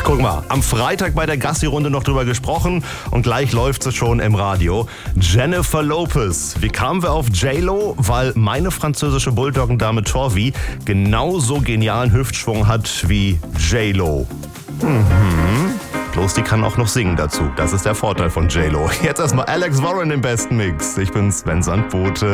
Guck mal, am Freitag bei der Gassi-Runde noch drüber gesprochen und gleich läuft es schon im Radio. Jennifer Lopez. Wie kamen wir auf J-Lo? Weil meine französische Bulldoggendame Torvi genauso genialen Hüftschwung hat wie J-Lo. Bloß die kann auch noch singen dazu. Das ist der Vorteil von J-Lo. Jetzt erstmal Alex Warren im besten Mix. Ich bin Sven Sandbote.